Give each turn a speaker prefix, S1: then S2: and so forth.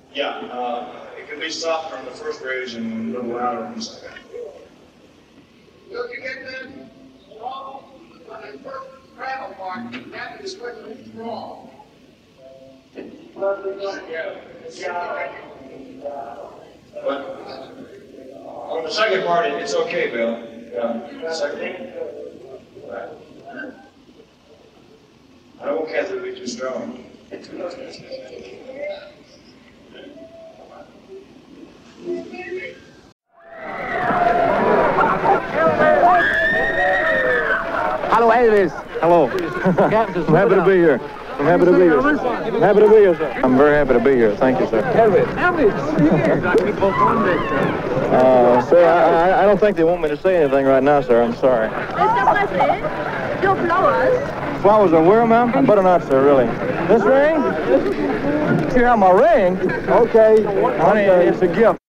S1: Yeah, it can be soft on the first raise and a little louder on the second.
S2: Look, you get that wrong on the first gravel part, that is what is wrong.
S1: But on the second part, it's okay, Bill. Second. Right. I don't want Kathy to be too strong.
S3: Hello, Elvis.
S4: Hello. I'm happy to be here. I'm happy to be here. I'm happy to be here, sir. I'm very happy to be here. Thank you, sir.
S3: Elvis.
S4: Sir, I don't think they want me to say anything right now, sir. I'm sorry.
S5: Mr. President, your flowers.
S4: Flowers are where, ma'am? I better not, sir, really. This ring? You have my ring? Okay. Honey, it's a gift.